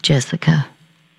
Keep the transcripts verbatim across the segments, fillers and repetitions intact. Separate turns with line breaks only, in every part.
Jessica?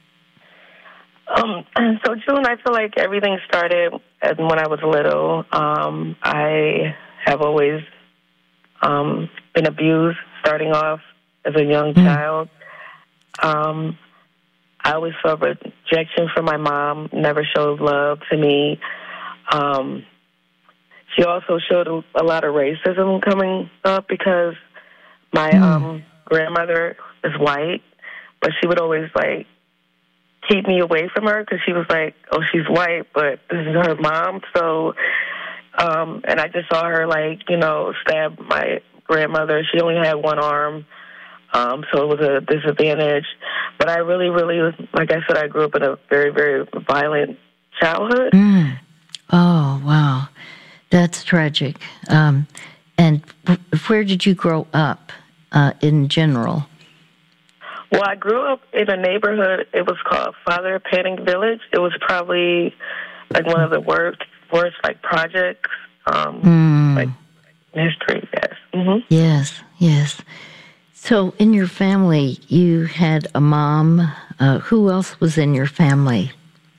Um, so June, I feel like everything started as when I was little. Um, I have always um, been abused, starting off as a young
Mm.
child. Um, I always felt rejection from my mom, never showed love to me. Um, she also showed a, a lot of racism coming up because my
Mm.
um, grandmother is white, but she would always, like, keep me away from her because she was like, oh, she's white, but this is her mom. So, um, and I just saw her, like, you know, stab my grandmother. She only had one arm, um, so it was a disadvantage. But I really, really, like I said, I grew up in a very, very violent childhood.
Mm. Oh, wow. That's tragic. Um, and where did you grow up uh, in general?
Well, I grew up in a neighborhood. It was called Father Panning Village. It was probably like one of the worst, worst like projects, um,
mm.
like history. Yes. Mm-hmm.
Yes. Yes. So, in your family, you had a mom. Uh, who else was in your family?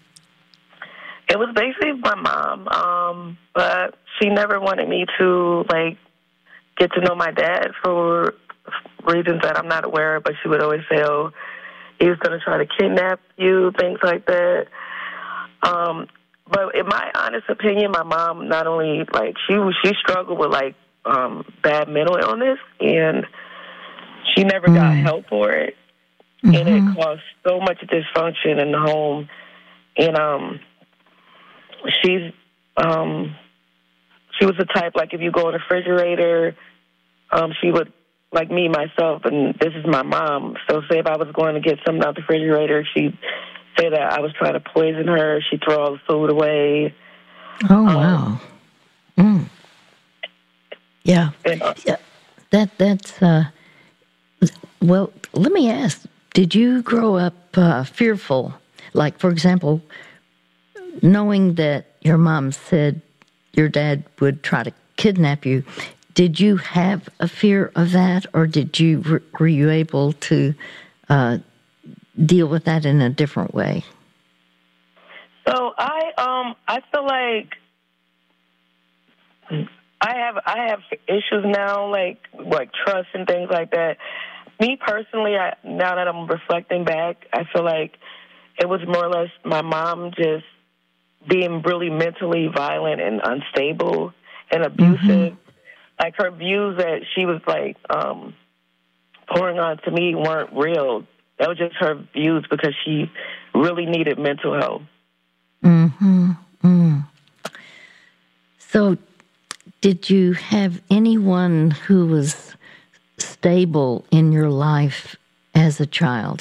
It was basically my mom, um, but she never wanted me to like get to know my dad for reasons that I'm not aware of, but she would always say, oh, he was going to try to kidnap you, things like that. Um, but in my honest opinion, my mom not only, like, she she struggled with, like, um, bad mental illness, and she never mm. got help for it, mm-hmm. and it caused so much dysfunction in the home. And um, she's, um, she was the type, like, if you go in the refrigerator, um, she would, like me, myself, and this is my mom. So say if I was going to get something out the refrigerator, she'd say that I was trying to poison her. She'd throw all the food away.
Oh, wow. Um, mm. Yeah.
And, uh,
yeah. That, that's, uh, well, let me ask, did you grow up uh, fearful? Like, for example, knowing that your mom said your dad would try to kidnap you, did you have a fear of that, or did you were you able to uh, deal with that in a different way?
So I um I feel like I have I have issues now, like like trust and things like that. Me personally, I, now that I'm reflecting back, I feel like it was more or less my mom just being really mentally violent and unstable and abusive. Mm-hmm. Like, her views that she was, like, um, pouring on to me weren't real. That was just her views because she really needed mental help.
Mm-hmm. Mm. So did you have anyone who was stable in your life as a child?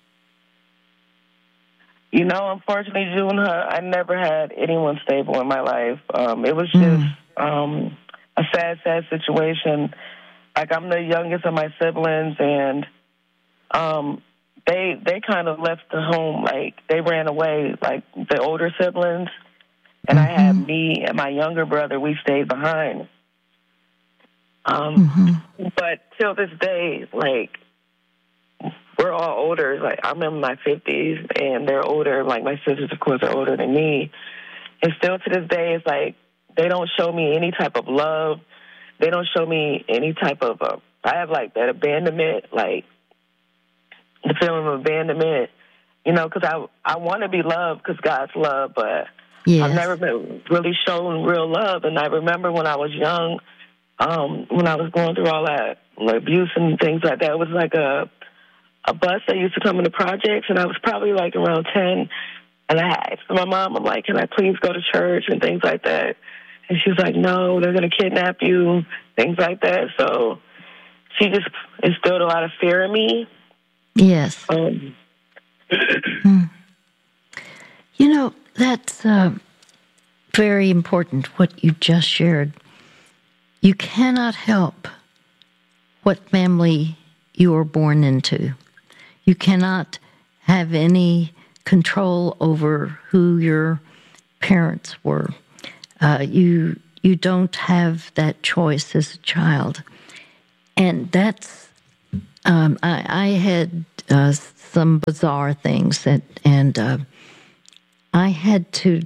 You know, unfortunately, June, I never had anyone stable in my life. Um, it was just... Mm. Um, a sad, sad situation. Like, I'm the youngest of my siblings, and um, they they kind of left the home. Like, they ran away, like, the older siblings, and mm-hmm. I had me and my younger brother, we stayed behind. Um, mm-hmm. But till this day, like, we're all older. Like, I'm in my fifties, and they're older. Like, my sisters, of course, are older than me. And still to this day, it's like, they don't show me any type of love. They don't show me any type of, uh, I have, like, that abandonment, like, the feeling of abandonment, you know, because I, I want to be loved because God's love, but yes. I've never been really shown real love. And I remember when I was young, um, when I was going through all that like, abuse and things like that, it was like a, a bus that used to come in the projects, and I was probably, like, around ten, and I asked my mom, I'm like, can I please go to church and things like that? And she was like, no, they're going to kidnap you, things like that. So she just instilled a lot of fear in me.
Yes.
Um,
hmm. You know, that's uh, very important, what you just shared. You cannot help what family you were born into. You cannot have any control over who your parents were. Uh, you you don't have that choice as a child, and that's um, I, I had uh, some bizarre things, and and uh, I had to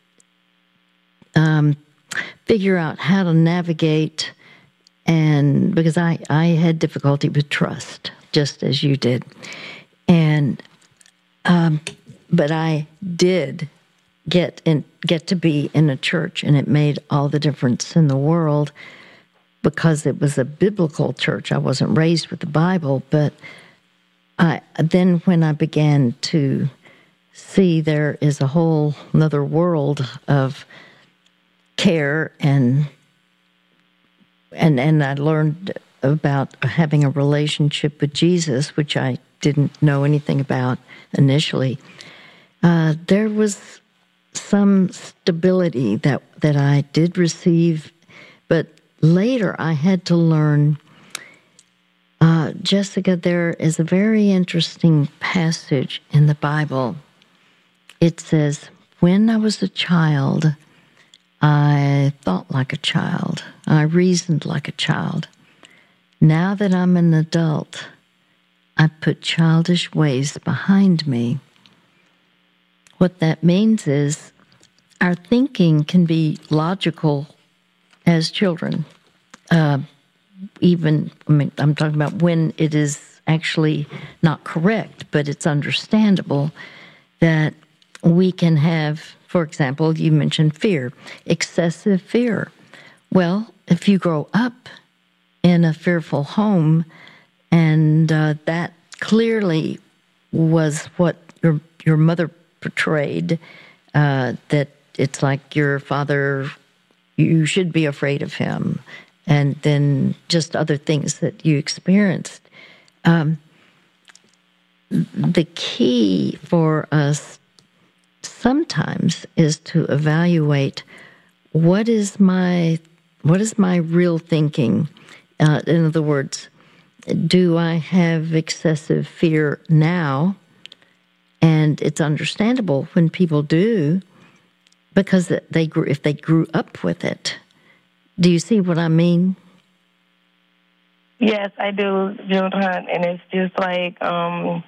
um, figure out how to navigate, and because I I had difficulty with trust, just as you did, and um, but I did get in, get to be in a church, and it made all the difference in the world because it was a biblical church. I wasn't raised with the Bible, but I then when I began to see there is a whole another world of care, and and and I learned about having a relationship with Jesus, which I didn't know anything about initially. Uh, there was some stability that, that I did receive, but later I had to learn, uh, Jessica, there is a very interesting passage in the Bible. It says, when I was a child, I thought like a child. I reasoned like a child. Now that I'm an adult, I put childish ways behind me. What that means is our thinking can be logical as children. Uh, even, I mean, I'm talking about when it is actually not correct, but it's understandable that we can have, for example, you mentioned fear, excessive fear. Well, if you grow up in a fearful home, and uh, that clearly was what your your mother portrayed, uh, that it's like your father, you should be afraid of him, and then just other things that you experienced. Um, the key for us sometimes is to evaluate what is my what is my real thinking. Uh, in other words, do I have excessive fear now? And it's understandable when people do, because they grew, if they grew up with it. Do you see what I mean?
Yes, I do, June Hunt, and it's just like um,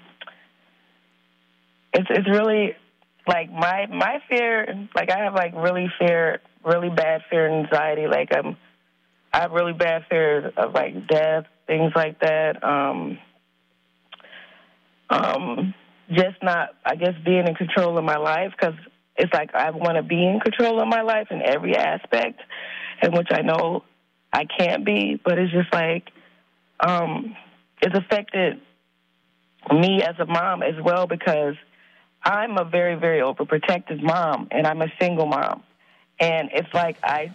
it's it's really like my my fear. Like I have like really fear, really bad fear and anxiety. Like I'm, I have really bad fear of like death, things like that. Um, um, just not, I guess, being in control of my life, because it's like I want to be in control of my life in every aspect, in which I know I can't be. But it's just like um, it's affected me as a mom as well, because I'm a very, very overprotective mom, and I'm a single mom. And it's like I,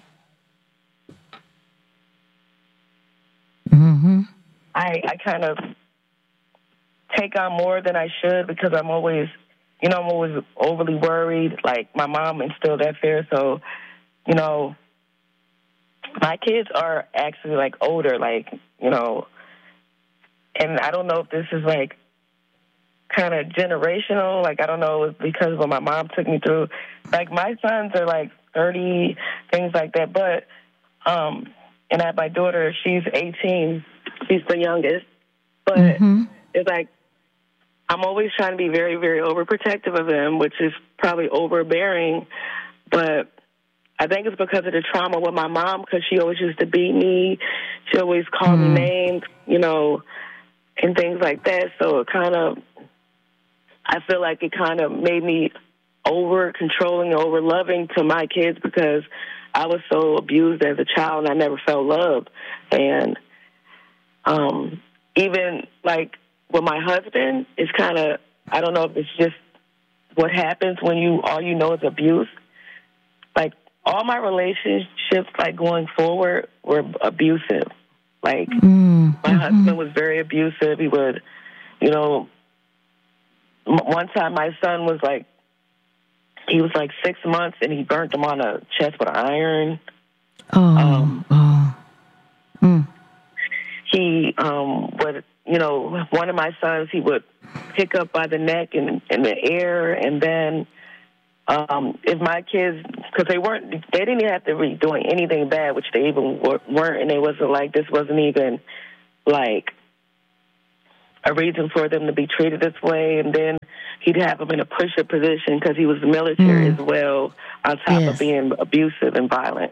mm-hmm.
I, I kind of take on more than I should, because I'm always, you know, I'm always overly worried. Like my mom instilled that fear, so you know, my kids are actually like older, like you know, and I don't know if this is like kind of generational. Like I don't know if it's because of what my mom took me through. Like my sons are like thirty, things like that. But um, and I have my daughter. She's eighteen. She's the youngest. But
Mm-hmm.
it's like I'm always trying to be very, very overprotective of them, which is probably overbearing. But I think it's because of the trauma with my mom, because she always used to beat me. She always called
mm.
me names, you know, and things like that. So it kind of, I feel like it kind of made me over controlling and over loving to my kids, because I was so abused as a child and I never felt loved. And um, even like with my husband, it's kind of, I don't know if it's just what happens when you, all you know is abuse. Like all my relationships, like going forward, were abusive. Like
mm-hmm.
my husband was very abusive. He would, you know, one time my son was like, he was like six months and he burnt him on the chest with an iron.
Oh,
um,
oh. Mm.
He um, would, you know, one of my sons, he would pick up by the neck in, in the air. And then um, if my kids, because they weren't, they didn't even have to be doing anything bad, which they even weren't. And it wasn't like, this wasn't even like a reason for them to be treated this way. And then he'd have them in a pusher position because he was military mm. as well, on top yes. of being abusive and violent.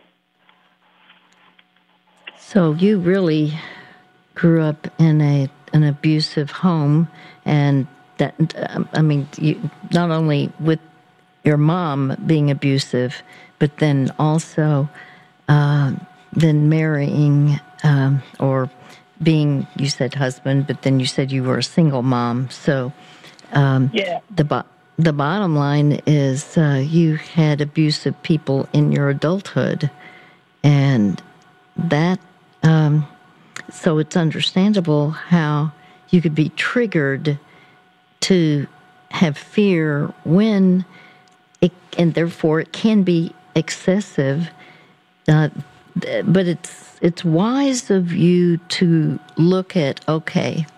So you really grew up in a an abusive home, and that I mean, you, not only with your mom being abusive, but then also uh, then marrying um, or being, you said husband, but then you said you were a single mom. So um,
yeah.
the bo- the bottom line is uh, you had abusive people in your adulthood, and that um, so it's understandable how you could be triggered to have fear when it, and therefore it can be excessive. Uh, but it's it's wise of you to look at, okay,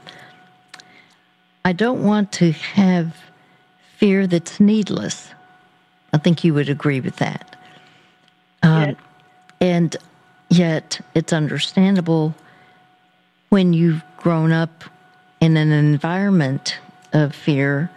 I don't want to have fear that's needless. I think you would agree with that. Um,
yes.
And yet it's understandable when you've grown up in an environment of fear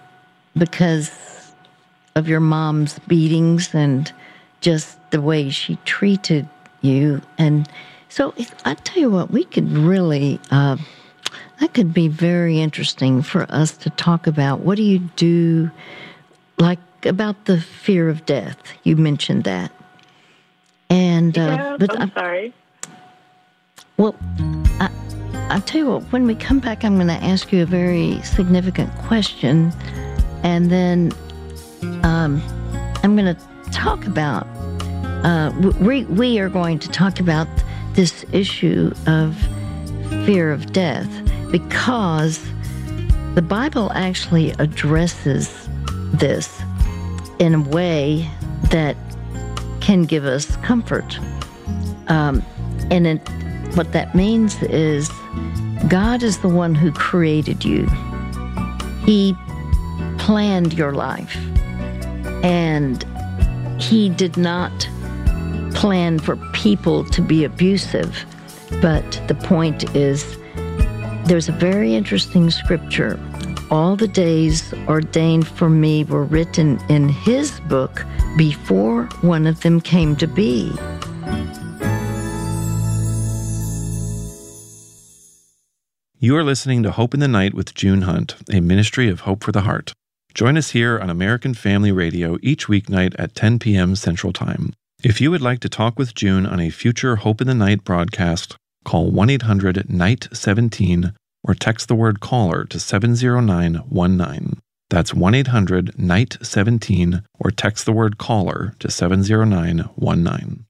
because of your mom's beatings and just the way she treated you. And so I tell you what, we could really, uh, that could be very interesting for us to talk about. What do you do, like about the fear of death? You mentioned that. And, uh,
yeah,
but
I'm
I,
sorry.
Well, I, I'll tell you what, when we come back, I'm going to ask you a very significant question. And then um, I'm going to talk about, uh, we, we are going to talk about this issue of fear of death because the Bible actually addresses this in a way that can give us comfort. Um, and it, what that means is God is the one who created you. He planned your life. And he did not plan for people to be abusive. But the point is, there's a very interesting scripture. All the days ordained for me were written in his book before one of them came to be.
You are listening to Hope in the Night with June Hunt, a ministry of Hope for the Heart. Join us here on American Family Radio each weeknight at ten p.m. Central Time. If you would like to talk with June on a future Hope in the Night broadcast, call one eight hundred N I G H T seventeen or text the word caller to seven zero nine one nine. That's one eight hundred N I G H T seventeen or text the word caller to seven zero nine one nine.